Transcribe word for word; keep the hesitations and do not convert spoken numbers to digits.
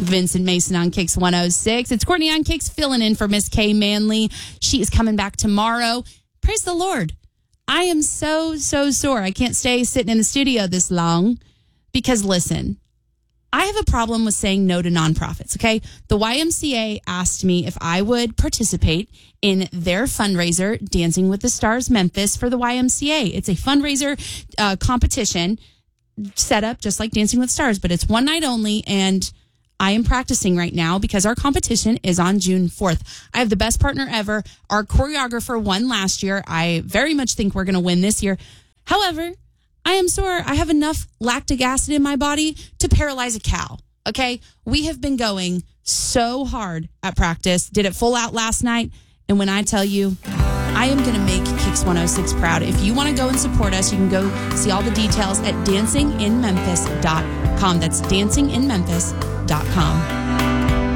Vincent Mason on Kicks one oh six. It's Courtney on Kicks filling in for Miss Kay Manley. She is coming back tomorrow. Praise the Lord. I am so, so sore. I can't stay sitting in the studio this long because, listen, I have a problem with saying no to nonprofits, okay? The Y M C A asked me if I would participate in their fundraiser, Dancing with the Stars Memphis, for the Y M C A. It's a fundraiser uh, competition set up just like Dancing with Stars, but it's one night only, and I am practicing right now because our competition is on June fourth. I have the best partner ever. Our choreographer won last year. I very much think we're going to win this year. However, I am sore. I have enough lactic acid in my body to paralyze a cow. Okay? We have been going so hard at practice. Did it full out last night. And when I tell you, I am going to make Kicks one oh six proud. If you want to go and support us, you can go see all the details at dancing in memphis dot com. That's dancing in memphis dot com.